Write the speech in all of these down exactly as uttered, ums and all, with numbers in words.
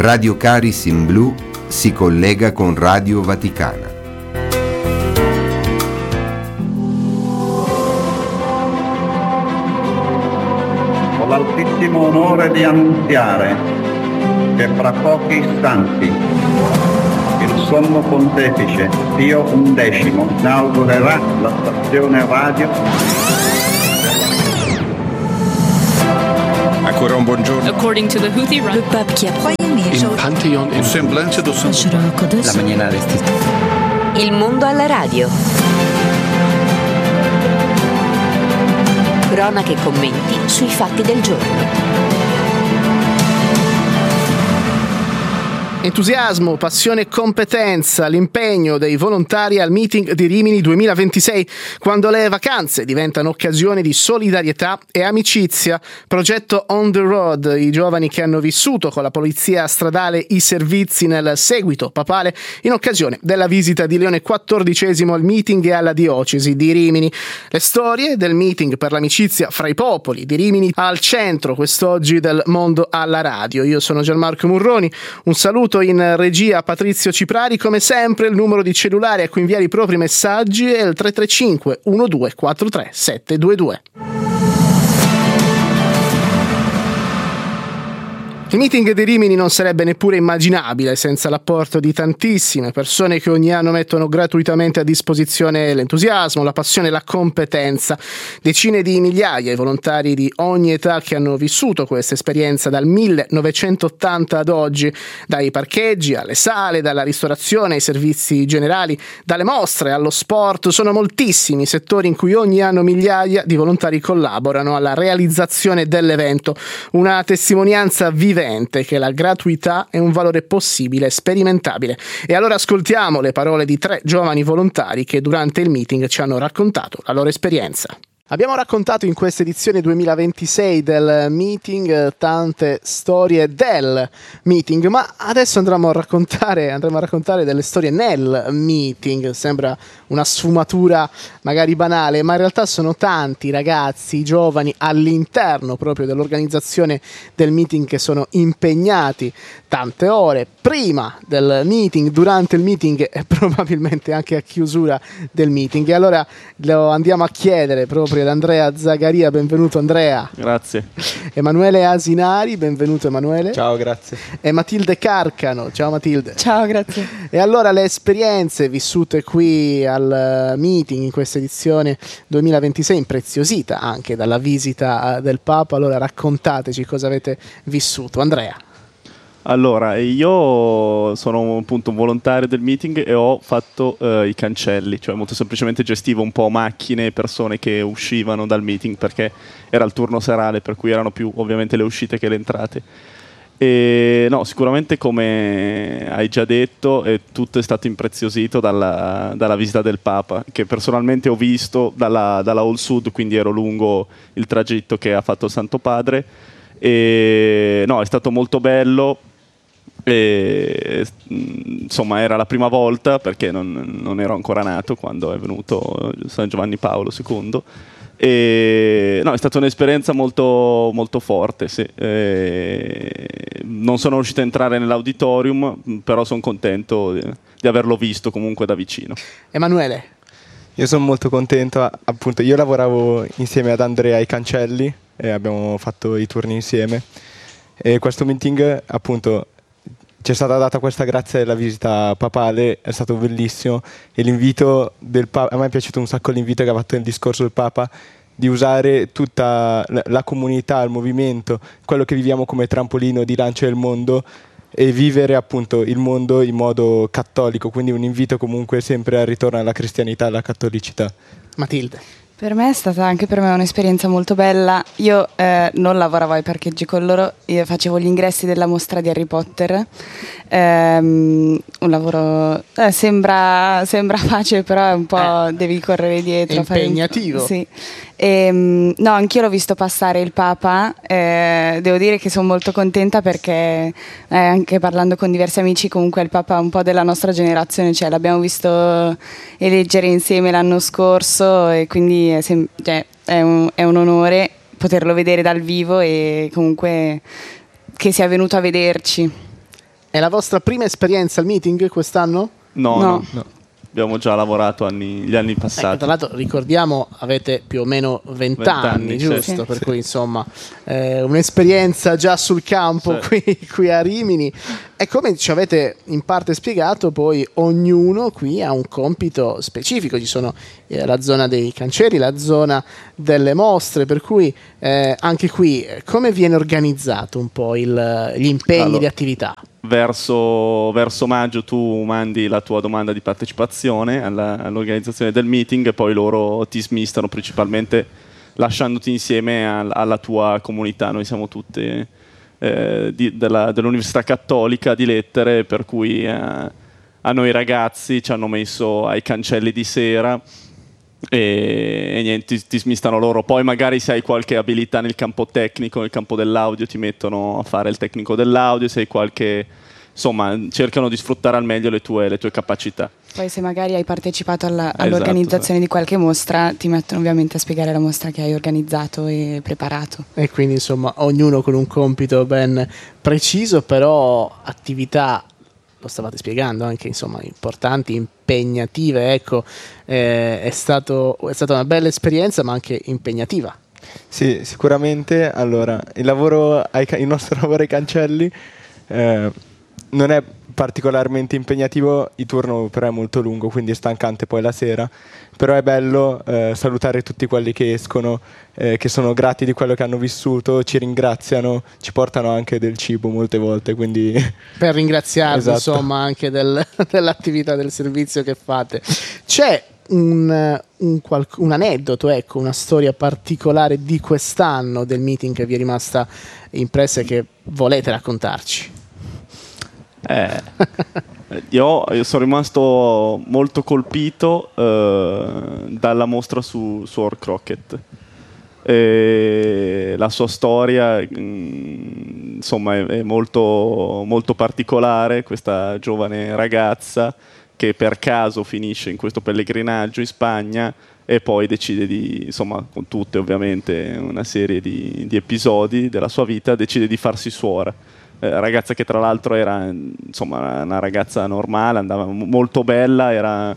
Radio Caris in Blu si collega con Radio Vaticana. Ho l'altissimo onore di annunziare che fra pochi istanti il Sommo Pontefice Pio undicesimo inaugurerà la stazione radio. Ancora un buongiorno. According to the Houthi, le pape qui a In Pantheon in Semblance do Santo. La mañana resti. Il mondo alla radio. Cronache e commenti sui fatti del giorno. Entusiasmo, passione e competenza, l'impegno dei volontari al meeting di Rimini duemilaventisei, quando le vacanze diventano occasione di solidarietà e amicizia. Progetto On the Road, i giovani che hanno vissuto con la polizia stradale i servizi nel seguito papale in occasione della visita di Leone quattordicesimo al meeting e alla diocesi di Rimini. Le storie del meeting per l'amicizia fra i popoli di Rimini al centro quest'oggi del mondo alla radio. Io sono Gianmarco Murroni, un saluto in regia Patrizio Ciprari. Come sempre il numero di cellulare a cui inviare i propri messaggi è il tre tre cinque uno due quattro tre sette due due. Il meeting di Rimini non sarebbe neppure immaginabile senza l'apporto di tantissime persone che ogni anno mettono gratuitamente a disposizione l'entusiasmo, la passione e la competenza. Decine di migliaia di volontari di ogni età che hanno vissuto questa esperienza dal millenovecentottanta ad oggi, dai parcheggi alle sale, dalla ristorazione ai servizi generali, dalle mostre allo sport. Sono moltissimi i settori in cui ogni anno migliaia di volontari collaborano alla realizzazione dell'evento, una testimonianza vivente che la gratuità è un valore possibile e sperimentabile. E allora ascoltiamo le parole di tre giovani volontari che durante il meeting ci hanno raccontato la loro esperienza. Abbiamo raccontato in questa edizione duemilaventisei del meeting tante storie del meeting, ma adesso andremo a raccontare andremo a raccontare delle storie nel meeting. Sembra una sfumatura magari banale, ma in realtà sono tanti ragazzi, giovani all'interno proprio dell'organizzazione del meeting che sono impegnati tante ore prima del meeting, durante il meeting e probabilmente anche a chiusura del meeting. E allora lo andiamo a chiedere proprio ad Andrea Zagaria. Benvenuto Andrea. Grazie. Emanuele Asinari, benvenuto Emanuele. Ciao, grazie. E Matilde Carcano. Ciao Matilde. Ciao, grazie. E allora le esperienze vissute qui al meeting in questa edizione duemilaventisei, impreziosita anche dalla visita del Papa, allora raccontateci cosa avete vissuto. Andrea. Allora, io sono appunto un volontario del meeting e ho fatto uh, i cancelli, cioè molto semplicemente gestivo un po' macchine e persone che uscivano dal meeting perché era il turno serale, per cui erano più ovviamente le uscite che le entrate. E no, sicuramente come hai già detto è, tutto è stato impreziosito dalla, dalla visita del Papa, che personalmente ho visto dalla, dalla All Sud, quindi ero lungo il tragitto che ha fatto il Santo Padre. E no, è stato molto bello. E, insomma era la prima volta perché non, non ero ancora nato quando è venuto San Giovanni Paolo secondo e no, è stata un'esperienza molto, molto forte, sì. E non sono riuscito a entrare nell'auditorium, però sono contento di, di averlo visto comunque da vicino. Emanuele. Io sono molto contento, appunto io lavoravo insieme ad Andrea ai cancelli e abbiamo fatto i turni insieme e questo meeting appunto ci è stata data questa grazia della visita papale, è stato bellissimo e l'invito del Papa, a me è piaciuto un sacco l'invito che ha fatto nel discorso del Papa di usare tutta la comunità, il movimento, quello che viviamo come trampolino di lancio del mondo e vivere appunto il mondo in modo cattolico, quindi un invito comunque sempre al ritorno alla cristianità e alla cattolicità. Matilde. Per me è stata anche per me un'esperienza molto bella. Io eh, non lavoravo ai parcheggi con loro, io facevo gli ingressi della mostra di Harry Potter. Ehm, un lavoro eh, sembra, sembra facile, però è un po' eh, devi correre dietro. È impegnativo. Fare un... Sì. E, no, anch'io l'ho visto passare il Papa, eh, devo dire che sono molto contenta perché eh, anche parlando con diversi amici comunque il Papa è un po' della nostra generazione, cioè l'abbiamo visto eleggere insieme l'anno scorso e quindi è, sem- cioè, è, un, è un onore poterlo vedere dal vivo e comunque che sia venuto a vederci. È la vostra prima esperienza al meeting quest'anno? No, No. no, no. Abbiamo già lavorato anni, gli anni Ecco, passati. tra l'altro ricordiamo avete più o meno venti anni, vent'anni, giusto? sì. Per Sì. cui insomma eh, un'esperienza già sul campo Sì. qui, qui a Rimini. E come ci avete in parte spiegato, poi ognuno qui ha un compito specifico. Ci sono eh, la zona dei cancelli, la zona delle mostre, per cui eh, anche qui eh, come viene organizzato un po' il, gli impegni Allora, di attività? Verso, verso maggio tu mandi la tua domanda di partecipazione alla- all'organizzazione del meeting e poi loro ti smistano principalmente lasciandoti insieme al- alla tua comunità. Noi siamo tutte eh, di- della- dell'Università Cattolica di Lettere, per cui eh, a noi ragazzi ci hanno messo ai cancelli di sera e, e niente, ti, ti smistano loro. Poi magari se hai qualche abilità nel campo tecnico, nel campo dell'audio, ti mettono a fare il tecnico dell'audio. Se hai qualche, insomma, cercano di sfruttare al meglio le tue, le tue capacità. Poi se magari hai partecipato alla- Esatto, all'organizzazione sì. di qualche mostra, ti mettono ovviamente a spiegare la mostra che hai organizzato e preparato. E quindi insomma ognuno con un compito ben preciso, però attività, lo stavate spiegando, anche insomma importanti, impegnative, ecco, eh, è, stato, è stata una bella esperienza ma anche impegnativa. Sì, sicuramente. Allora, il, lavoro ai ca- il nostro lavoro ai cancelli eh, non è particolarmente impegnativo, il turno però è molto lungo, quindi è stancante poi la sera, però è bello eh, salutare tutti quelli che escono, eh, che sono grati di quello che hanno vissuto, ci ringraziano, ci portano anche del cibo molte volte, quindi Per ringraziarvi Esatto. insomma anche del- dell'attività del servizio che fate. C'è un, un, qualc- un aneddoto, ecco, una storia particolare di quest'anno del meeting che vi è rimasta impressa e che volete raccontarci? Eh, io, io sono rimasto molto colpito eh, dalla mostra su, su Or Crockett. E la sua storia mh, insomma è, è molto, molto particolare. Questa giovane ragazza che per caso finisce in questo pellegrinaggio in Spagna e poi decide di, insomma, con tutte ovviamente una serie di, di episodi della sua vita, decide di farsi suora. Eh, ragazza che tra l'altro era insomma una ragazza normale, andava m- molto bella, era,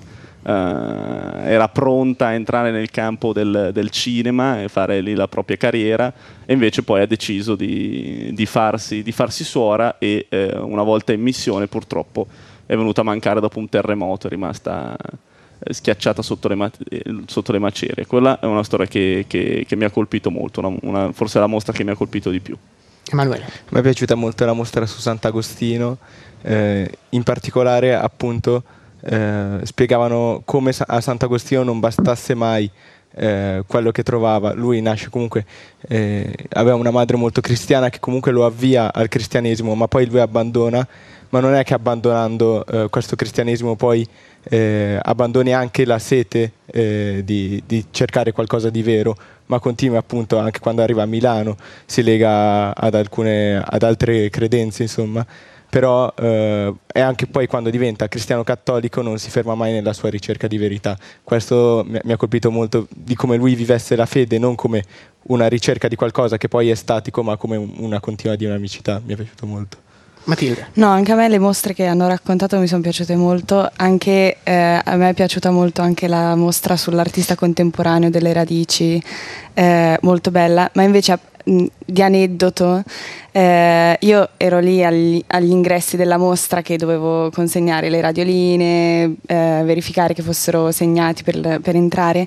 eh, era pronta a entrare nel campo del, del cinema e fare lì la propria carriera, e invece poi ha deciso di, di, farsi, di farsi suora e eh, una volta in missione purtroppo è venuta a mancare dopo un terremoto, è rimasta eh, schiacciata sotto le, ma- eh, sotto le macerie. Quella è una storia che, che, che mi ha colpito molto, una, una, forse è la mostra che mi ha colpito di più. Emanuele. mi è piaciuta molto la mostra su Sant'Agostino, eh, in particolare appunto eh, spiegavano come sa- a Sant'Agostino non bastasse mai eh, quello che trovava. Lui nasce comunque, eh, aveva una madre molto cristiana che comunque lo avvia al cristianesimo, ma poi lui abbandona, ma non è che abbandonando eh, questo cristianesimo poi eh, abbandoni anche la sete eh, di, di cercare qualcosa di vero, ma continua appunto anche quando arriva a Milano, si lega ad alcune ad altre credenze, insomma. Però eh, è anche poi quando diventa cristiano cattolico non si ferma mai nella sua ricerca di verità. Questo mi, mi ha colpito molto, di come lui vivesse la fede non come una ricerca di qualcosa che poi è statico, ma come un- una continua dinamicità. Mi è piaciuto molto. Matilde. No, anche a me le mostre che hanno raccontato mi sono piaciute molto, anche eh, a me è piaciuta molto anche la mostra sull'artista contemporaneo delle radici, eh, molto bella, ma invece mh, di aneddoto, eh, io ero lì agli, agli ingressi della mostra che dovevo consegnare le radioline, eh, verificare che fossero segnati per, per entrare,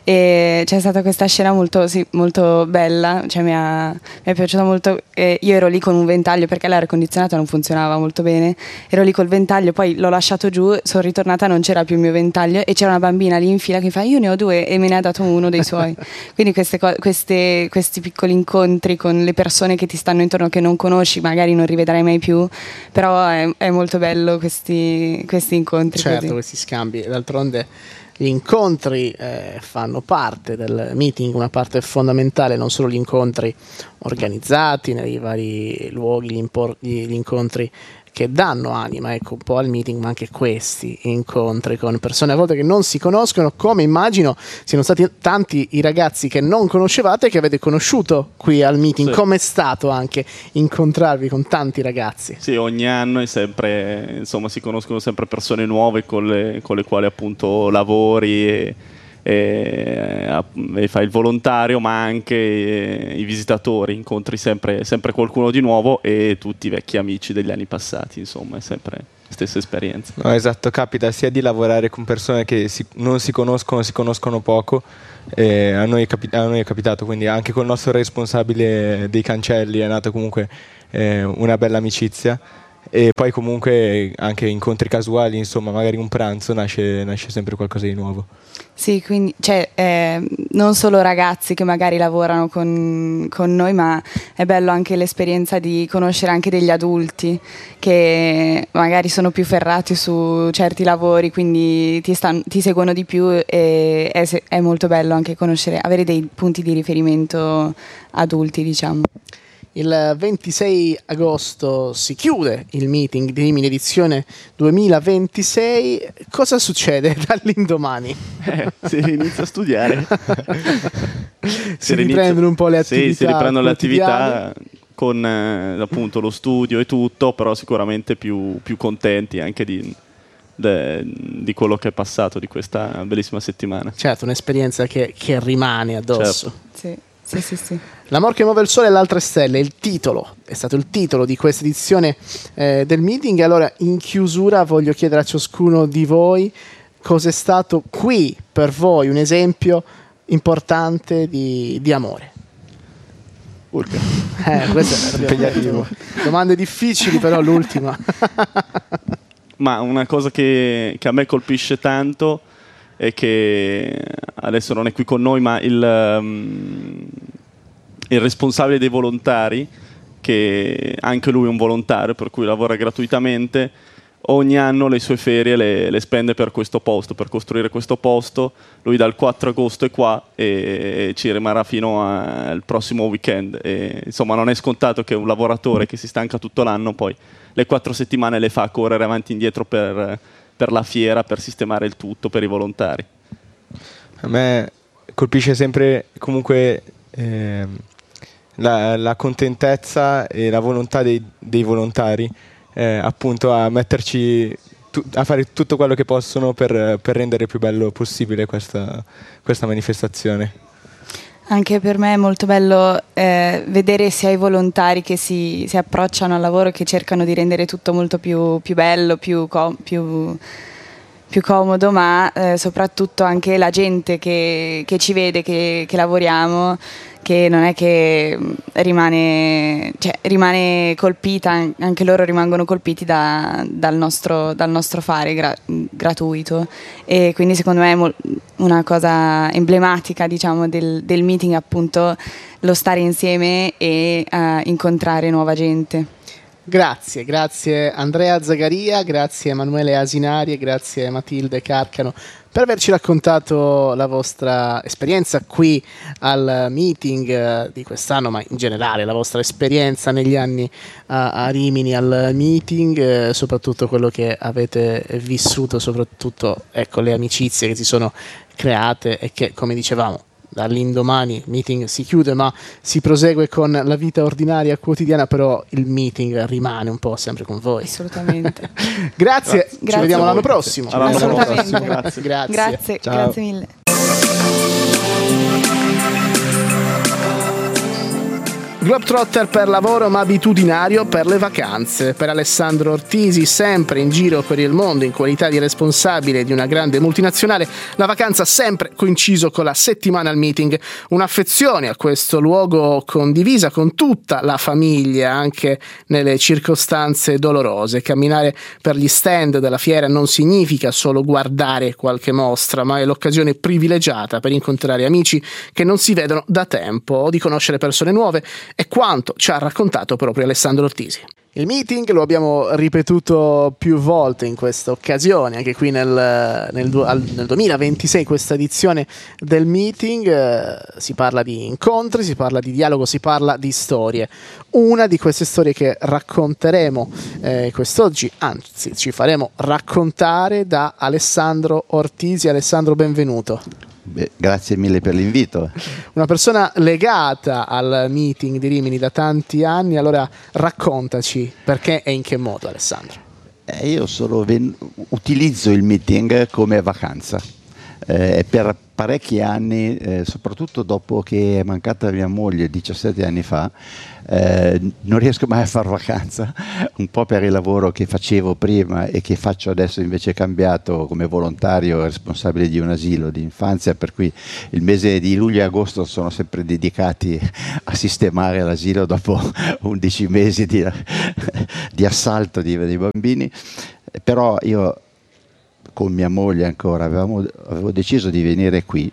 e c'è stata questa scena molto, sì, molto bella, cioè mi, ha, mi è piaciuta molto. Eh, io ero lì con un ventaglio perché l'aria condizionata non funzionava molto bene, ero lì col ventaglio, poi l'ho lasciato giù, sono ritornata, non c'era più il mio ventaglio e c'era una bambina lì in fila che fa io ne ho due, e me ne ha dato uno dei suoi. Quindi queste co- queste, questi piccoli incontri con le persone che ti stanno intorno, che non conosci, magari non rivedrai mai più, però è, è molto bello questi, questi incontri. Certo, così. questi scambi. D'altronde gli incontri eh, fanno parte del meeting, una parte fondamentale, non solo gli incontri organizzati nei vari luoghi, gli, impor- gli, gli incontri che danno anima, ecco, un po' al meeting, ma anche questi incontri con persone a volte che non si conoscono, come immagino siano stati tanti i ragazzi che non conoscevate e che avete conosciuto qui al meeting. Sì. Com'è stato anche incontrarvi con tanti ragazzi? Sì, ogni anno è sempre, insomma, si conoscono sempre persone nuove con le, con le quali appunto lavori e, e, e fai il volontario, ma anche e, i visitatori, incontri sempre, sempre qualcuno di nuovo e tutti i vecchi amici degli anni passati, insomma, è sempre la stessa esperienza. No, esatto, capita sia di lavorare con persone che si, non si conoscono, si conoscono poco. Eh, a, noi è capi- a noi è capitato, quindi anche col nostro responsabile dei cancelli è nata comunque eh, una bella amicizia, e poi comunque anche incontri casuali, insomma, magari un pranzo nasce, nasce sempre qualcosa di nuovo. Sì, quindi cioè, eh, non solo ragazzi che magari lavorano con, con noi, ma è bello anche l'esperienza di conoscere anche degli adulti che magari sono più ferrati su certi lavori, quindi ti, stan- ti seguono di più, e è, è molto bello anche conoscere, avere dei punti di riferimento adulti, diciamo. Il ventisei agosto si chiude il meeting di Rimini edizione duemilaventisei. Cosa succede dall'indomani? Eh, si inizia a studiare. si, si riprendono un po' le attività. Sì, si riprendono le attività con eh, appunto lo studio e tutto, però sicuramente più, più contenti anche di, de, di quello che è passato, di questa bellissima settimana. Certo, un'esperienza che, che rimane addosso. Certo. Sì. Sì, sì, sì. L'amor che muove il sole e le altre stelle, il titolo, è stato il titolo di questa edizione eh, del meeting. Allora, in chiusura voglio chiedere a ciascuno di voi cos'è stato qui per voi un esempio importante di, di amore. Urca. Eh, questo è impegnativo. Domande difficili, però l'ultima. Ma una cosa che, che a me colpisce tanto e che adesso non è qui con noi, ma il, um, il responsabile dei volontari, che anche lui è un volontario per cui lavora gratuitamente, ogni anno le sue ferie le, le spende per questo posto, per costruire questo posto. Lui dal quattro agosto è qua e ci rimarrà fino al prossimo weekend, e, insomma, non è scontato che un lavoratore che si stanca tutto l'anno poi le quattro settimane le fa correre avanti e indietro per per la fiera, per sistemare il tutto, per i volontari. A me colpisce sempre comunque eh, la, la contentezza e la volontà dei, dei volontari eh, appunto a metterci tu, a fare tutto quello che possono per, per rendere più bello possibile questa, questa manifestazione. Anche per me è molto bello eh, vedere sia i volontari che si, si approcciano al lavoro, che cercano di rendere tutto molto più, più bello, più, com- più, più comodo, ma eh, soprattutto anche la gente che, che ci vede, che, che lavoriamo, che non è che rimane, cioè, rimane colpita, anche loro rimangono colpiti da, dal, nostro, dal nostro fare gra- gratuito, e quindi secondo me è mol- una cosa emblematica, diciamo, del, del meeting, appunto lo stare insieme e uh, incontrare nuova gente. Grazie, grazie Andrea Zagaria, grazie Emanuele Asinari e grazie Matilde Carcano per averci raccontato la vostra esperienza qui al meeting di quest'anno, ma in generale la vostra esperienza negli anni a, a Rimini al meeting, eh, soprattutto quello che avete vissuto, soprattutto ecco le amicizie che si sono create e che, come dicevamo, dall'indomani il meeting si chiude ma si prosegue con la vita ordinaria quotidiana, però il meeting rimane un po' sempre con voi. Assolutamente. Grazie, grazie, ci grazie vediamo l'anno prossimo. L'anno prossimo. Grazie, grazie. Grazie, grazie mille. Globetrotter per lavoro ma abitudinario per le vacanze. Per Alessandro Ortisi, sempre in giro per il mondo in qualità di responsabile di una grande multinazionale, la vacanza ha sempre coinciso con la settimana al meeting. Un'affezione a questo luogo condivisa con tutta la famiglia, anche nelle circostanze dolorose. Camminare per gli stand della fiera non significa solo guardare qualche mostra, ma è l'occasione privilegiata per incontrare amici che non si vedono da tempo o di conoscere persone nuove. È quanto ci ha raccontato proprio Alessandro Ortisi. Il meeting lo abbiamo ripetuto più volte in questa occasione, anche qui nel, nel, nel duemilaventisei, questa edizione del meeting. Eh, si parla di incontri, si parla di dialogo, si parla di storie. Una di queste storie che racconteremo eh, quest'oggi, anzi ci faremo raccontare da Alessandro Ortisi. Alessandro, benvenuto. Beh, grazie mille per l'invito. Una persona legata al meeting di Rimini da tanti anni, allora raccontaci perché e in che modo, Alessandro. Eh, io solo ven- utilizzo il meeting come vacanza. Eh, per parecchi anni, eh, soprattutto dopo che è mancata mia moglie diciassette anni fa, eh, non riesco mai a fare vacanza, un po' per il lavoro che facevo prima e che faccio adesso, invece cambiato come volontario responsabile di un asilo di infanzia, per cui il mese di luglio e agosto sono sempre dedicati a sistemare l'asilo dopo undici mesi di, di assalto di, dei bambini. Però io con mia moglie ancora avevamo, avevo deciso di venire qui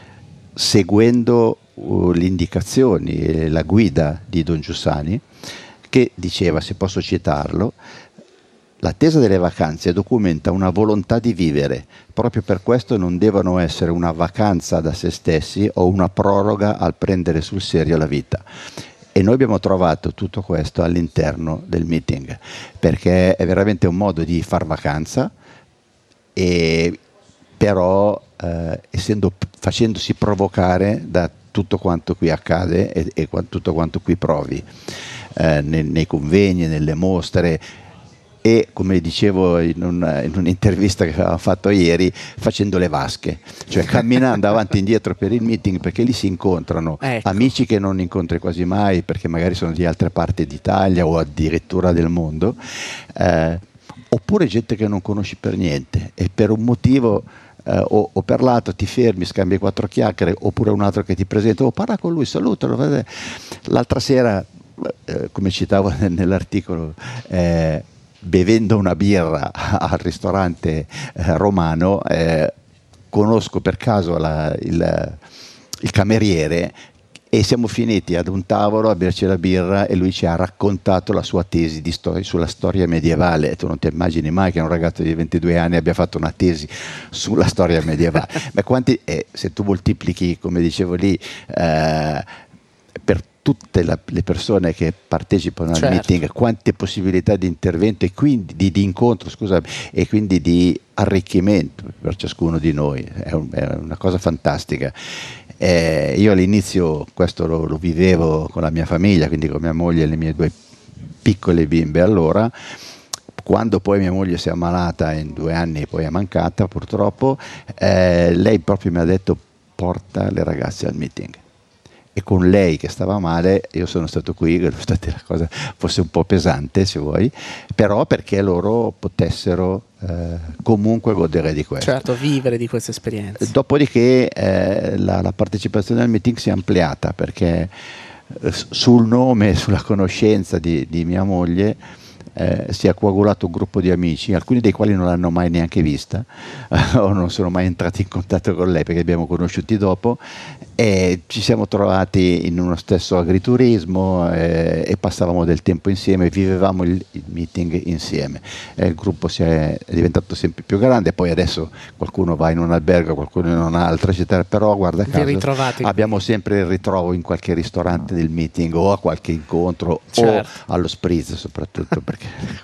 seguendo uh, le indicazioni e la guida di Don Giussani, che diceva, se posso citarlo: l'attesa delle vacanze documenta una volontà di vivere, proprio per questo non devono essere una vacanza da se stessi o una proroga al prendere sul serio la vita. E noi abbiamo trovato tutto questo all'interno del meeting, perché è veramente un modo di far vacanza, e però eh, essendo, facendosi provocare da tutto quanto qui accade e, e tutto quanto qui provi eh, nei, nei convegni, nelle mostre, e come dicevo in, un, in un'intervista che avevamo fatto ieri, facendo le vasche, cioè camminando avanti e indietro per il meeting, perché lì si incontrano ecco. amici che non incontri quasi mai perché magari sono di altre parti d'Italia o addirittura del mondo, eh, oppure gente che non conosci per niente e per un motivo eh, o, o per l'altro ti fermi, scambi quattro chiacchiere, oppure un altro che ti presenta, o oh, parla con lui, salutalo. L'altra sera, eh, come citavo nell'articolo, eh, bevendo una birra al ristorante eh, romano, eh, conosco per caso la, il, il cameriere, e siamo finiti ad un tavolo a berci la birra e lui ci ha raccontato la sua tesi di storia, sulla storia medievale. Tu non ti immagini mai che un ragazzo di ventidue anni abbia fatto una tesi sulla storia medievale. Ma quanti, eh, se tu moltiplichi, come dicevo lì, eh, per tutte la, le persone che partecipano al certo. meeting, quante possibilità di intervento e quindi di, di incontro, scusami, e quindi di arricchimento per ciascuno di noi. È, un, è una cosa fantastica. Eh, io all'inizio questo lo, lo vivevo con la mia famiglia, quindi con mia moglie e le mie due piccole bimbe. Allora, quando poi mia moglie si è ammalata, in due anni poi è mancata purtroppo, eh, lei proprio mi ha detto: porta le ragazze al meeting. E con lei che stava male io sono stato qui, nonostante la cosa fosse un po' pesante, se vuoi, però perché loro potessero eh, comunque godere di questo. Certo, vivere di queste esperienze. Dopodiché eh, la, la partecipazione al meeting si è ampliata, perché eh, sul nome e sulla conoscenza di, di mia moglie eh, si è coagulato un gruppo di amici, alcuni dei quali non l'hanno mai neanche vista o non sono mai entrati in contatto con lei, perché abbiamo conosciuti dopo, e ci siamo trovati in uno stesso agriturismo eh, e passavamo del tempo insieme, vivevamo il, il meeting insieme. Eh, il gruppo si è, è diventato sempre più grande, poi adesso qualcuno va in un albergo, qualcuno in un altro, eccetera, però guarda caso abbiamo sempre il ritrovo in qualche ristorante del meeting o a qualche incontro, certo. o allo spritz soprattutto, perché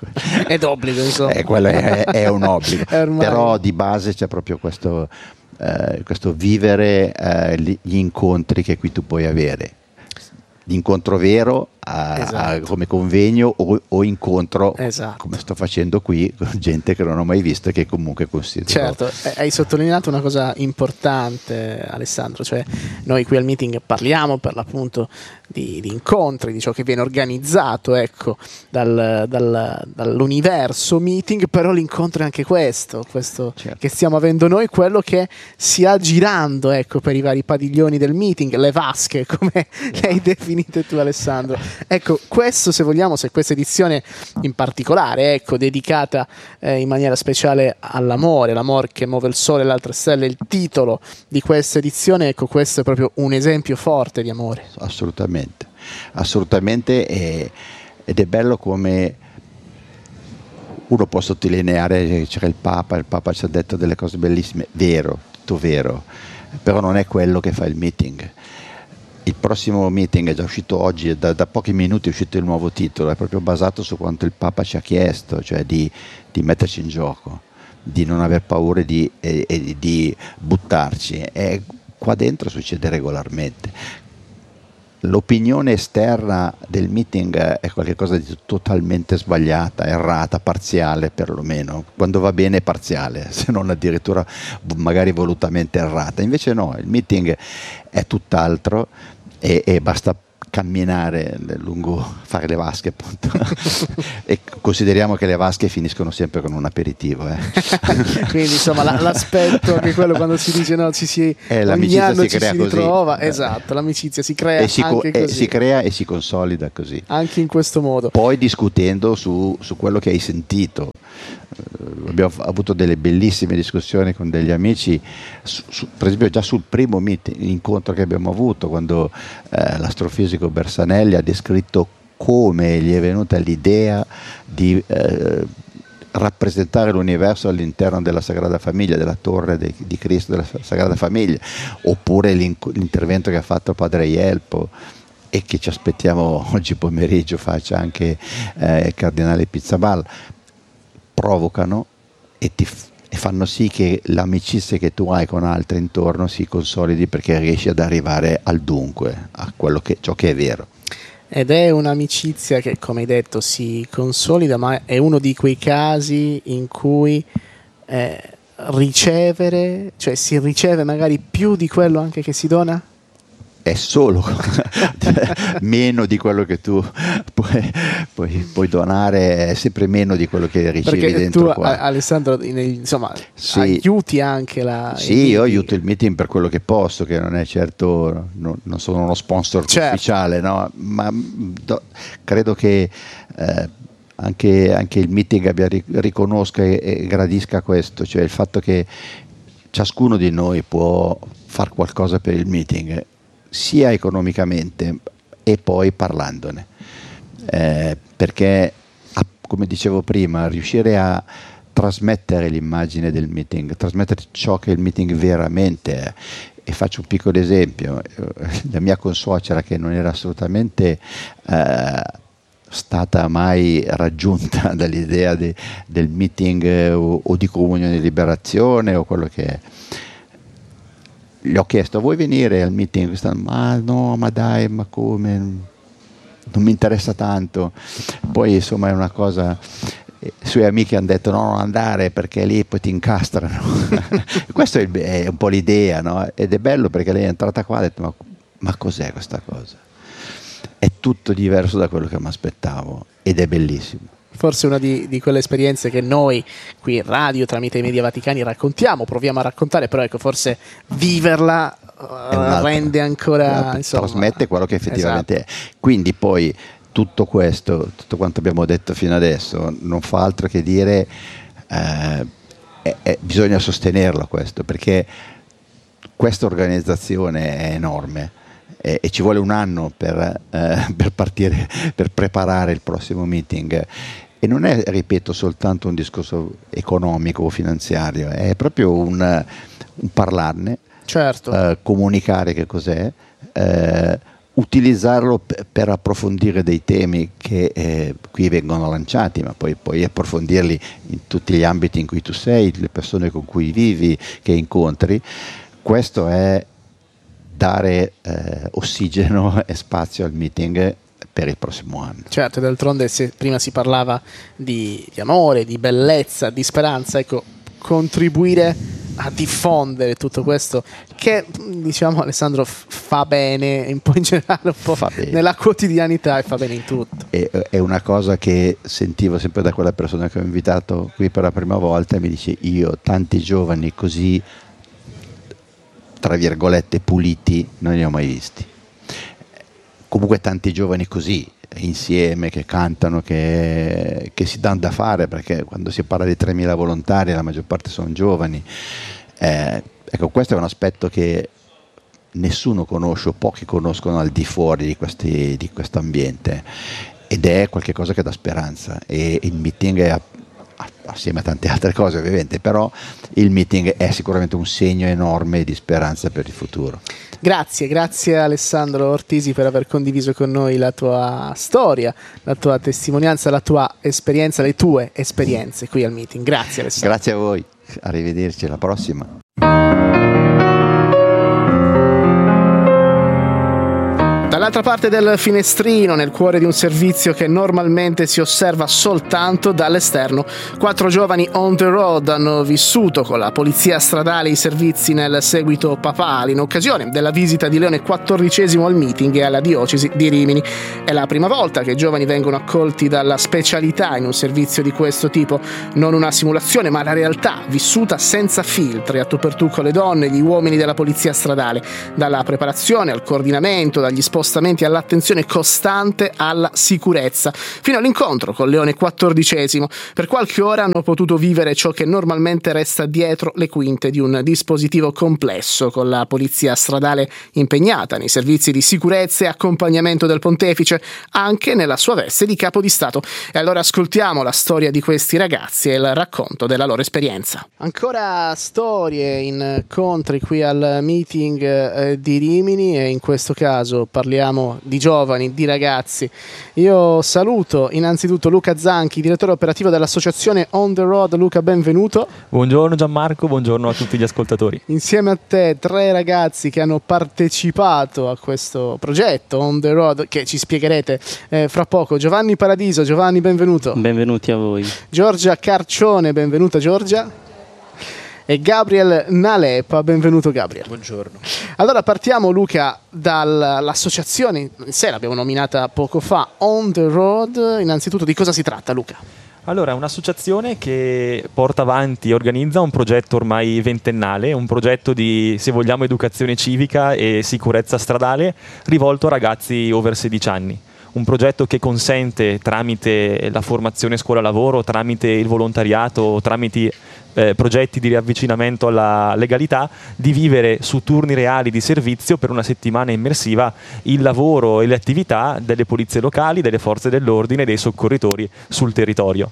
è d'obbligo, insomma. Eh, quello è, è un obbligo, però di base c'è proprio questo Uh, questo vivere uh, gli incontri che qui tu puoi avere, l'incontro vero a, esatto. a, come convegno o, o incontro esatto. come sto facendo qui con gente che non ho mai visto e che comunque considero. Certo, hai sottolineato una cosa importante, Alessandro, cioè noi qui al meeting parliamo per l'appunto di, di incontri, di ciò che viene organizzato ecco dal, dal, dall'universo meeting, però l'incontro è anche questo, questo certo. che stiamo avendo noi, quello che si ha girando ecco per i vari padiglioni del meeting, le vasche come le hai definite tu, Alessandro. Ecco, questo, se vogliamo, se questa edizione in particolare, ecco, dedicata eh, in maniera speciale all'amore, l'amore che muove il sole e le altre stelle, il titolo di questa edizione, ecco, questo è proprio un esempio forte di amore. Assolutamente, assolutamente, e, ed è bello come uno può sottolineare che c'era il Papa, il Papa ci ha detto delle cose bellissime, vero, tutto vero, però non è quello che fa il meeting. Il prossimo meeting è già uscito oggi, da, da pochi minuti è uscito il nuovo titolo, è proprio basato su quanto il Papa ci ha chiesto, cioè di, di metterci in gioco, di non aver paura di, e, e di buttarci. E qua dentro succede regolarmente. L'opinione esterna del meeting è qualcosa di totalmente sbagliata, errata, parziale perlomeno. Quando va bene è parziale, se non addirittura magari volutamente errata. Invece no, il meeting è tutt'altro e, e basta camminare lungo, fare le vasche appunto. E consideriamo che le vasche finiscono sempre con un aperitivo, eh. Quindi insomma la, l'aspetto che quello quando si dice no ci si eh, ogni anno si ci crea si così. ritrova, esatto, l'amicizia si crea e si, anche co- così. E si crea e si consolida così, anche in questo modo, poi discutendo su, su quello che hai sentito. Uh, abbiamo f- avuto delle bellissime discussioni con degli amici su, su, per esempio già sul primo meeting, incontro che abbiamo avuto, quando eh, l'astrofisico Bersanelli ha descritto come gli è venuta l'idea di eh, rappresentare l'universo all'interno della Sagrada Famiglia, della torre de, di Cristo della Sagrada Famiglia, oppure l'intervento che ha fatto Padre Ielpo e che ci aspettiamo oggi pomeriggio faccia anche eh, il Cardinale Pizzabal, provocano e ti f- e fanno sì che l'amicizia che tu hai con altri intorno si consolidi, perché riesci ad arrivare al dunque, a quello che, ciò che è vero. Ed è un'amicizia che, come hai detto, si consolida, ma è uno di quei casi in cui eh, ricevere, cioè si riceve magari più di quello anche che si dona? È solo meno di quello che tu puoi, puoi, puoi donare, è sempre meno di quello che ricevi. Perché dentro tu, qua. Alessandro, insomma, sì, aiuti anche la... Sì, io aiuto il meeting per quello che posso, che non è certo, non, non sono uno sponsor certo. ufficiale, no? Ma do, credo che eh, anche, anche il meeting abbia, riconosca e, e gradisca questo, cioè il fatto che ciascuno di noi può far qualcosa per il meeting, sia economicamente e poi parlandone, eh, perché come dicevo prima, riuscire a trasmettere l'immagine del meeting, trasmettere ciò che il meeting veramente è. E faccio un piccolo esempio: la mia consuocera, che non era assolutamente eh, stata mai raggiunta dall'idea de, del meeting eh, o, o di comunione e liberazione o quello che è, gli ho chiesto: vuoi venire al meeting quest'anno? Ma no, ma dai, ma come, non mi interessa tanto. Poi insomma è una cosa, i suoi amici hanno detto no, non andare perché lì poi ti incastrano. Questa è, è un po' l'idea, no? Ed è bello perché lei è entrata qua e ha detto ma, ma cos'è questa cosa? È tutto diverso da quello che mi aspettavo ed è bellissimo. Forse una di, di quelle esperienze che noi qui in radio tramite i media vaticani raccontiamo, proviamo a raccontare, però ecco, forse viverla uh, rende ancora, insomma, trasmette quello che effettivamente esatto. è. Quindi poi tutto questo, tutto quanto abbiamo detto fino adesso, non fa altro che dire eh, è, è, bisogna sostenerlo questo, perché questa organizzazione è enorme e, e ci vuole un anno per, eh, per partire, per preparare il prossimo meeting. E non è, ripeto, soltanto un discorso economico o finanziario, è proprio un, un parlarne, certo. eh, comunicare che cos'è, eh, utilizzarlo p- per approfondire dei temi che eh, qui vengono lanciati, ma poi, poi approfondirli in tutti gli ambiti in cui tu sei, le persone con cui vivi, che incontri. Questo è dare eh, ossigeno e spazio al meeting per il prossimo anno. Certo, d'altronde se prima si parlava di, di amore, di bellezza, di speranza, ecco, contribuire a diffondere tutto questo che, diciamo, Alessandro, f- fa bene un po' in generale, un po' nella quotidianità, e fa bene in tutto. È, è una cosa che sentivo sempre da quella persona che ho invitato qui per la prima volta, e mi dice: io tanti giovani così, tra virgolette, puliti non ne ho mai visti. Comunque tanti giovani così insieme, che cantano, che, che si danno da fare, perché quando si parla di tremila volontari la maggior parte sono giovani. Eh, ecco, questo è un aspetto che nessuno conosce o pochi conoscono al di fuori di, questi, di questo ambiente, ed è qualcosa che dà speranza, e il meeting è, assieme a tante altre cose ovviamente, però il meeting è sicuramente un segno enorme di speranza per il futuro. Grazie, grazie Alessandro Ortisi per aver condiviso con noi la tua storia, la tua testimonianza, la tua esperienza, le tue esperienze qui al meeting. Grazie Alessandro. Grazie a voi, arrivederci, alla prossima. Dall'altra parte del finestrino, nel cuore di un servizio che normalmente si osserva soltanto dall'esterno, quattro giovani on the road hanno vissuto con la polizia stradale i servizi nel seguito papale in occasione della visita di Leone quattordicesimo al meeting e alla diocesi di Rimini. È la prima volta che i giovani vengono accolti dalla specialità in un servizio di questo tipo, non una simulazione ma la realtà vissuta senza filtri, a tu per tu con le donne e gli uomini della polizia stradale, dalla preparazione al coordinamento, dagli spostamenti all'attenzione costante alla sicurezza, fino all'incontro con Leone quattordicesimo. Per qualche ora hanno potuto vivere ciò che normalmente resta dietro le quinte di un dispositivo complesso, con la polizia stradale impegnata nei servizi di sicurezza e accompagnamento del pontefice, anche nella sua veste di capo di Stato. E allora ascoltiamo la storia di questi ragazzi e il racconto della loro esperienza. Ancora storie, incontri qui al meeting eh, di Rimini, e in questo caso parliamo di giovani, di ragazzi. Io saluto innanzitutto Luca Zanchi, direttore operativo dell'associazione On The Road. Luca, benvenuto. Buongiorno Gianmarco, buongiorno a tutti gli ascoltatori. Insieme a te tre ragazzi che hanno partecipato a questo progetto On The Road, che ci spiegherete eh, fra poco. Giovanni Paradiso, Giovanni, benvenuto. Benvenuti a voi. Giorgia Carcione, benvenuta Giorgia. E Gabriel Nalepa, benvenuto Gabriel. Buongiorno. Allora partiamo, Luca, dall'associazione in sé, l'abbiamo nominata poco fa, On The Road. Innanzitutto di cosa si tratta, Luca? Allora, è un'associazione che porta avanti e organizza un progetto ormai ventennale, un progetto di, se vogliamo, educazione civica e sicurezza stradale rivolto a ragazzi over sedici anni. Un progetto che consente, tramite la formazione scuola-lavoro, tramite il volontariato, tramite eh, progetti di riavvicinamento alla legalità, di vivere su turni reali di servizio per una settimana immersiva il lavoro e le attività delle polizie locali, delle forze dell'ordine e dei soccorritori sul territorio.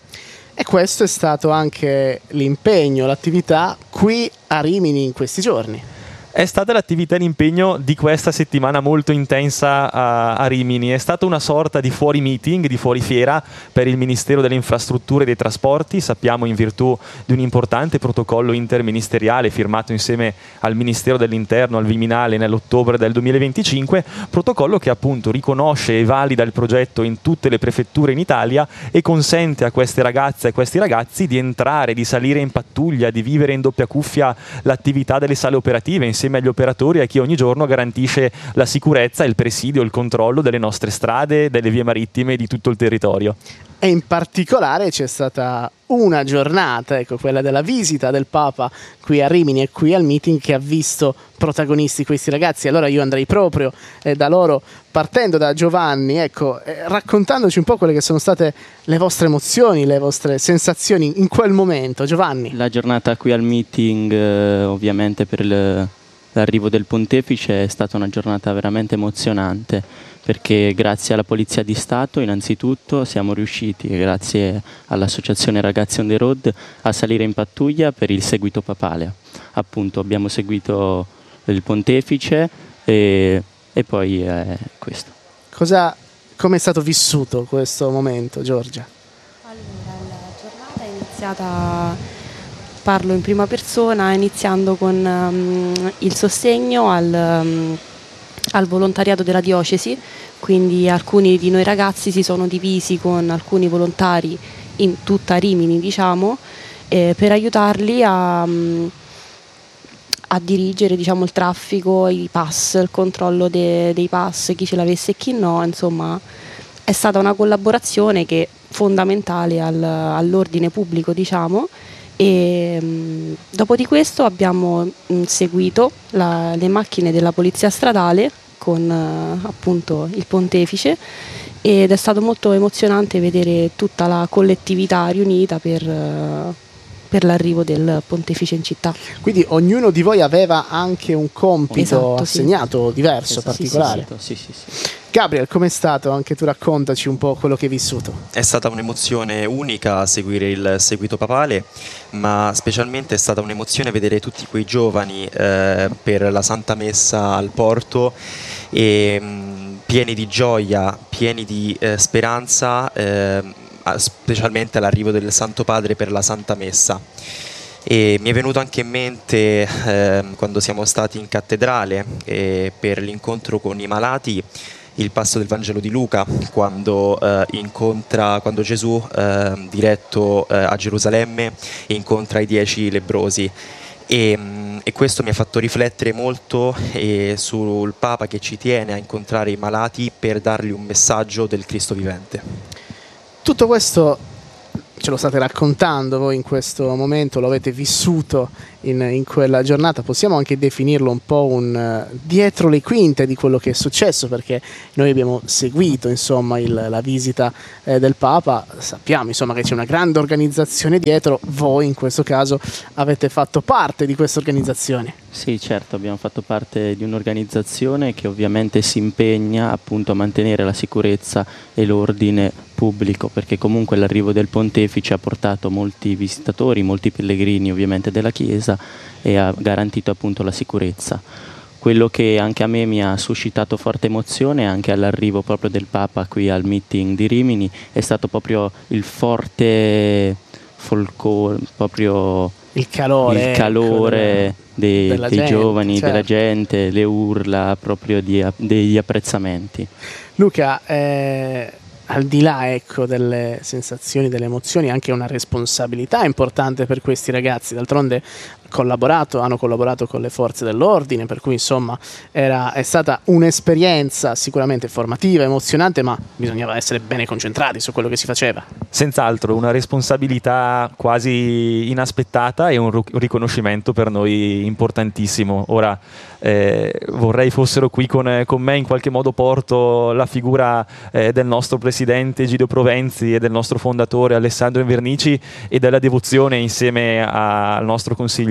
E questo è stato anche l'impegno, l'attività qui a Rimini in questi giorni. È stata l'attività e l'impegno di questa settimana molto intensa a, a Rimini. È stata una sorta di fuori meeting, di fuori fiera per il Ministero delle Infrastrutture e dei Trasporti. Sappiamo, in virtù di un importante protocollo interministeriale firmato insieme al Ministero dell'Interno, al Viminale, nell'ottobre del duemilaventicinque, protocollo che appunto riconosce e valida il progetto in tutte le prefetture in Italia e consente a queste ragazze e questi ragazzi di entrare, di salire in pattuglia, di vivere in doppia cuffia l'attività delle sale operative insieme agli operatori, a chi ogni giorno garantisce la sicurezza, il presidio, il controllo delle nostre strade, delle vie marittime e di tutto il territorio. E in particolare c'è stata una giornata, ecco, quella della visita del Papa qui a Rimini e qui al meeting, che ha visto protagonisti questi ragazzi. Allora io andrei proprio eh, da loro, partendo da Giovanni, ecco, eh, raccontandoci un po' quelle che sono state le vostre emozioni, le vostre sensazioni in quel momento. Giovanni. La giornata qui al meeting, eh, ovviamente per il l'arrivo del pontefice, è stata una giornata veramente emozionante, perché grazie alla Polizia di Stato innanzitutto siamo riusciti, grazie all'associazione Ragazzi on the Road, a salire in pattuglia per il seguito papale. Appunto abbiamo seguito il pontefice e, e poi è questo. Cosa, come è stato vissuto questo momento, Giorgia? Allora, la giornata è iniziata... Parlo in prima persona, iniziando con um, il sostegno al, um, al volontariato della diocesi, quindi alcuni di noi ragazzi si sono divisi con alcuni volontari in tutta Rimini, diciamo, eh, per aiutarli a, um, a dirigere, diciamo, il traffico, i pass, il controllo de, dei pass, chi ce l'avesse e chi no. Insomma, è stata una collaborazione che è fondamentale al, all'ordine pubblico, diciamo. E mh, dopo di questo abbiamo mh, seguito la, le macchine della polizia stradale con uh, appunto il pontefice, ed è stato molto emozionante vedere tutta la collettività riunita per, uh, per l'arrivo del pontefice in città. Quindi ognuno di voi aveva anche un compito Esatto, assegnato, sì. diverso, Esatto, particolare. Sì, sì, sì. Gabriel, com'è stato? Anche tu raccontaci un po' quello che hai vissuto. È stata un'emozione unica seguire il seguito papale, ma specialmente è stata un'emozione vedere tutti quei giovani eh, per la Santa Messa al porto e mh, pieni di gioia, pieni di eh, speranza, eh, specialmente all'arrivo del Santo Padre per la Santa Messa. E mi è venuto anche in mente eh, quando siamo stati in cattedrale eh, per l'incontro con i malati, il passo del Vangelo di Luca, quando, eh, incontra, quando Gesù, eh, diretto eh, a Gerusalemme, incontra i dieci lebbrosi. E, e questo mi ha fatto riflettere molto eh, sul Papa che ci tiene a incontrare i malati per dargli un messaggio del Cristo vivente. Tutto questo ce lo state raccontando voi in questo momento, lo avete vissuto in, in quella giornata, possiamo anche definirlo un po' un uh, dietro le quinte di quello che è successo, perché noi abbiamo seguito insomma il, la visita eh, del Papa, sappiamo insomma che c'è una grande organizzazione dietro, voi in questo caso avete fatto parte di questa organizzazione. Sì, certo, abbiamo fatto parte di un'organizzazione che ovviamente si impegna appunto a mantenere la sicurezza e l'ordine pubblico, perché comunque l'arrivo del pontefice ha portato molti visitatori, molti pellegrini ovviamente della Chiesa e ha garantito appunto la sicurezza. Quello che anche a me mi ha suscitato forte emozione anche all'arrivo proprio del Papa qui al meeting di Rimini è stato proprio il forte folklore, proprio il calore, il calore ecco, dei, della dei gente, giovani, certo. della gente, le urla proprio di, degli apprezzamenti. Luca, eh, al di là ecco, delle sensazioni, delle emozioni, anche una responsabilità importante per questi ragazzi, d'altronde collaborato, hanno collaborato con le forze dell'ordine, per cui insomma era, è stata un'esperienza sicuramente formativa, emozionante, ma bisognava essere bene concentrati su quello che si faceva. Senz'altro una responsabilità quasi inaspettata e un riconoscimento per noi importantissimo. Ora eh, vorrei fossero qui con, con me, in qualche modo porto la figura eh, del nostro presidente Egidio Provenzi e del nostro fondatore Alessandro Invernici e della devozione insieme a, al nostro consigliere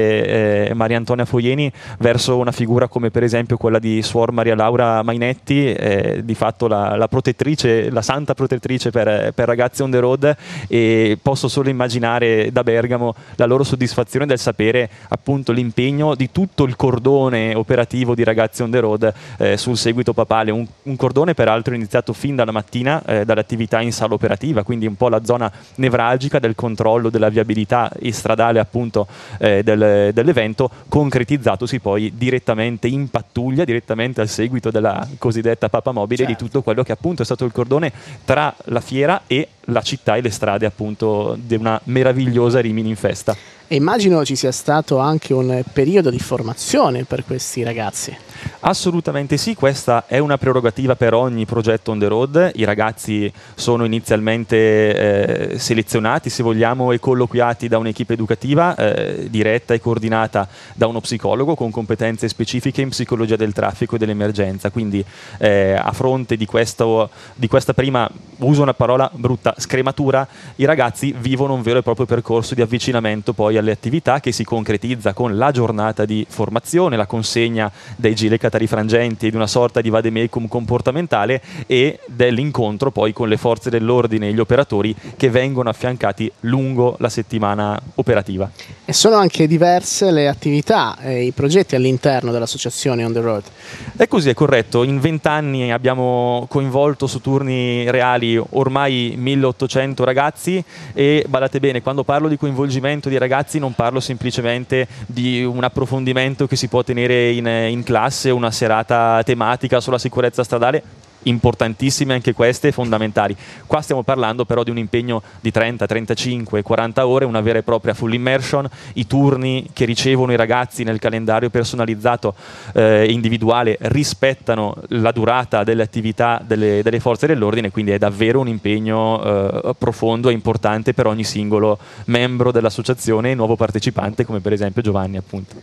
Eh, Maria Antonia Foieni verso una figura come per esempio quella di Suor Maria Laura Mainetti, eh, di fatto la, la protettrice, la santa protettrice per, per ragazzi on the road, e posso solo immaginare da Bergamo la loro soddisfazione del sapere appunto l'impegno di tutto il cordone operativo di ragazzi on the road eh, sul seguito papale, un, un cordone peraltro iniziato fin dalla mattina eh, dall'attività in sala operativa, quindi un po' la zona nevralgica del controllo della viabilità stradale appunto eh, Del, dell'evento, concretizzatosi poi direttamente in pattuglia, direttamente al seguito della cosiddetta Papa Mobile, certo, di tutto quello che appunto è stato il cordone tra la fiera e la città e le strade appunto di una meravigliosa Rimini in festa. E immagino ci sia stato anche un periodo di formazione per questi ragazzi. Assolutamente sì, questa è una prerogativa per ogni progetto on the road. I ragazzi sono inizialmente eh, selezionati, se vogliamo, e colloquiati da un'equipe educativa eh, diretta e coordinata da uno psicologo con competenze specifiche in psicologia del traffico e dell'emergenza. Quindi eh, a fronte di, questo, di questa prima, uso una parola brutta, scrematura, i ragazzi vivono un vero e proprio percorso di avvicinamento poi alle attività, che si concretizza con la giornata di formazione, la consegna dei gilet catarifrangenti e di una sorta di vademecum comportamentale e dell'incontro poi con le forze dell'ordine e gli operatori che vengono affiancati lungo la settimana operativa. E sono anche diverse le attività e i progetti all'interno dell'associazione On The Road. È così, è corretto. In vent'anni abbiamo coinvolto su turni reali ormai milleottocento ragazzi e, badate bene, quando parlo di coinvolgimento di ragazzi non parlo semplicemente di un approfondimento che si può tenere in, in classe, una serata tematica sulla sicurezza stradale, importantissime anche queste, fondamentali. Qua stiamo parlando però di un impegno di trenta, trentacinque, quaranta ore, una vera e propria full immersion, i turni che ricevono i ragazzi nel calendario personalizzato eh, individuale rispettano la durata delle attività delle, delle forze dell'ordine, quindi è davvero un impegno eh, profondo e importante per ogni singolo membro dell'associazione e nuovo partecipante, come per esempio Giovanni appunto.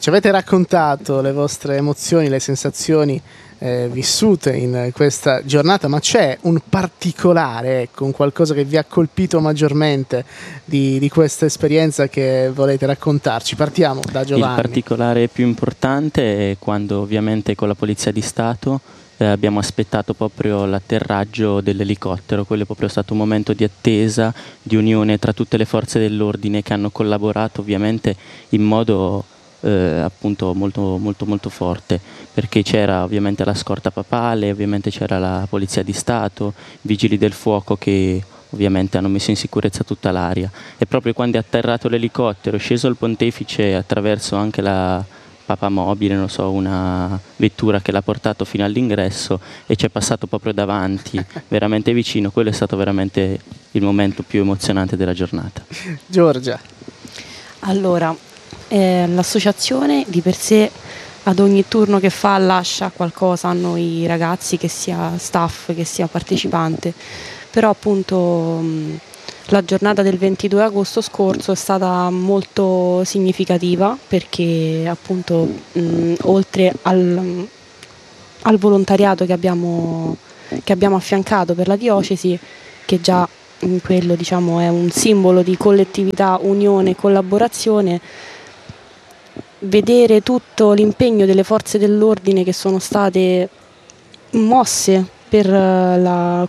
Ci avete raccontato le vostre emozioni, le sensazioni eh, vissute in questa giornata, ma c'è un particolare, ecco, un qualcosa che vi ha colpito maggiormente di, di questa esperienza che volete raccontarci? Partiamo da Giovanni. Il particolare più importante è quando ovviamente con la Polizia di Stato eh, abbiamo aspettato proprio l'atterraggio dell'elicottero. Quello è proprio stato un momento di attesa, di unione tra tutte le forze dell'ordine che hanno collaborato ovviamente in modo Eh, appunto molto molto molto forte, perché c'era ovviamente la scorta papale, ovviamente c'era la Polizia di Stato, vigili del fuoco che ovviamente hanno messo in sicurezza tutta l'area, e proprio quando è atterrato l'elicottero, è sceso il pontefice attraverso anche la Papa Mobile, non so, una vettura che l'ha portato fino all'ingresso e ci è passato proprio davanti, veramente vicino. Quello è stato veramente il momento più emozionante della giornata. Giorgia. Allora, Eh, l'associazione di per sé ad ogni turno che fa lascia qualcosa a noi ragazzi, che sia staff, che sia partecipante, però appunto mh, la giornata del ventidue agosto scorso è stata molto significativa perché appunto mh, oltre al, al volontariato che abbiamo, che abbiamo affiancato per la diocesi, che già in quello diciamo è un simbolo di collettività, unione e collaborazione, vedere tutto l'impegno delle forze dell'ordine che sono state mosse per la,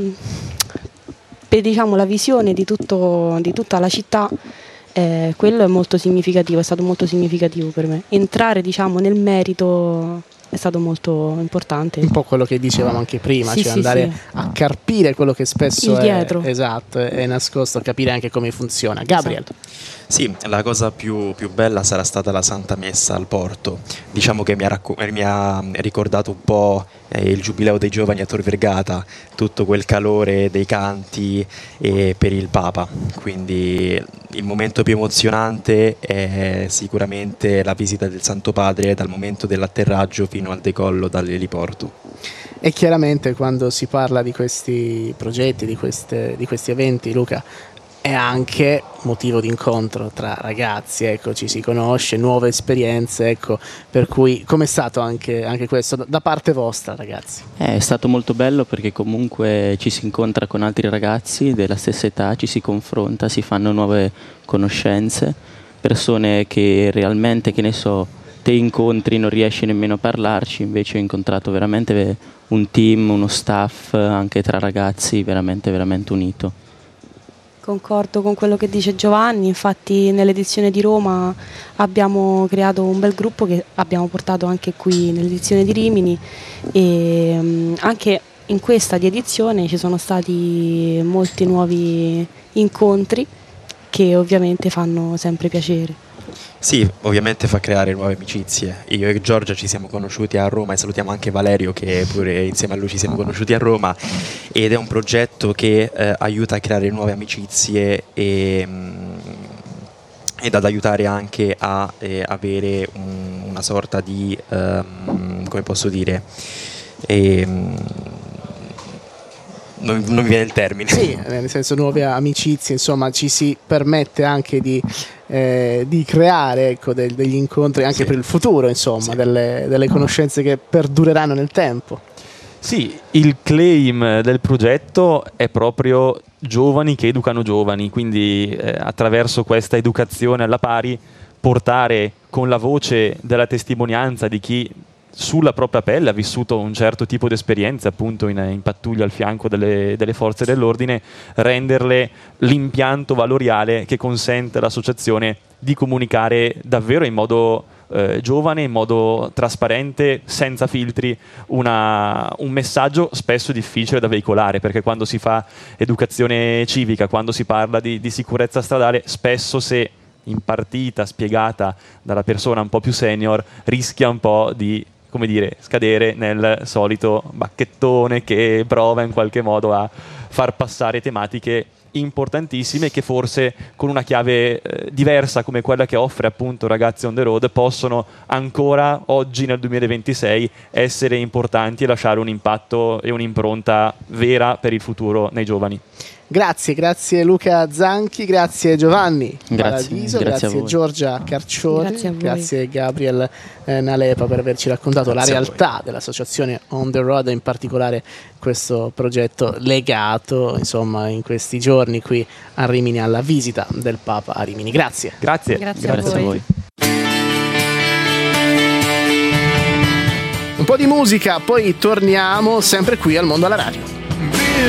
per, diciamo, la visione di, tutto, di tutta la città, eh, quello è molto significativo, è stato molto significativo per me. Entrare diciamo, nel merito è stato molto importante. Un po' quello che dicevamo anche prima, sì, cioè sì, andare sì. a carpire quello che spesso Il è, dietro. esatto, è nascosto, capire anche come funziona. Gabriel. Esatto. Sì, la cosa più, più bella sarà stata la Santa Messa al porto. Diciamo che mi ha, racco- mi ha ricordato un po' eh, il Giubileo dei Giovani a Tor Vergata, tutto quel calore dei canti eh, per il Papa. Quindi il momento più emozionante è sicuramente la visita del Santo Padre dal momento dell'atterraggio fino al decollo dall'eliporto. E chiaramente quando si parla di questi progetti, di, queste, di questi eventi, Luca, è anche motivo di incontro tra ragazzi, ecco, ci si conosce, nuove esperienze, ecco, per cui com'è stato anche, anche questo da, da parte vostra, ragazzi? È stato molto bello perché comunque ci si incontra con altri ragazzi della stessa età, ci si confronta, si fanno nuove conoscenze, persone che realmente, che ne so, te incontri non riesci nemmeno a parlarci, invece ho incontrato veramente un team, uno staff anche tra ragazzi veramente veramente unito. Concordo con quello che dice Giovanni, infatti nell'edizione di Roma abbiamo creato un bel gruppo che abbiamo portato anche qui nell'edizione di Rimini, e um, anche in questa di edizione ci sono stati molti nuovi incontri che ovviamente fanno sempre piacere. Sì, ovviamente fa creare nuove amicizie. Io e Giorgia ci siamo conosciuti a Roma e salutiamo anche Valerio che pure insieme a lui ci siamo conosciuti a Roma, ed è un progetto che eh, aiuta a creare nuove amicizie e, mh, ed ad aiutare anche a eh, avere un, una sorta di, um, come posso dire, e, um, non, non mi viene il termine. Sì, nel senso nuove amicizie, insomma ci si permette anche di, eh, di creare ecco, del, degli incontri anche sì. per il futuro, insomma, sì. delle, delle conoscenze che perdureranno nel tempo. Sì, il claim del progetto è proprio giovani che educano giovani, quindi eh, attraverso questa educazione alla pari portare con la voce della testimonianza di chi sulla propria pelle ha vissuto un certo tipo di esperienze appunto in, in pattuglia al fianco delle, delle forze dell'ordine, renderle l'impianto valoriale che consente all'associazione di comunicare davvero in modo eh, giovane, in modo trasparente, senza filtri, una, un messaggio spesso difficile da veicolare, perché quando si fa educazione civica, quando si parla di, di sicurezza stradale, spesso se impartita, spiegata dalla persona un po' più senior, rischia un po' di, come dire, scadere nel solito bacchettone che prova in qualche modo a far passare tematiche importantissime che forse con una chiave eh, diversa come quella che offre appunto Ragazzi on the Road possono ancora oggi nel duemilaventisei essere importanti e lasciare un impatto e un'impronta vera per il futuro nei giovani. Grazie, grazie Luca Zanchi, grazie Giovanni Grazie, Paradiso, grazie grazie, a voi. Giorgia Carcione, Grazie a voi. grazie Gabriel eh, Nalepa per averci raccontato Grazie la a realtà dell'associazione On The Road e in particolare questo progetto legato insomma in questi giorni qui a Rimini alla visita del Papa a Rimini. Grazie. Grazie. Grazie a Grazie a voi. voi. Un po' di musica, poi torniamo sempre qui al Mondo alla Radio.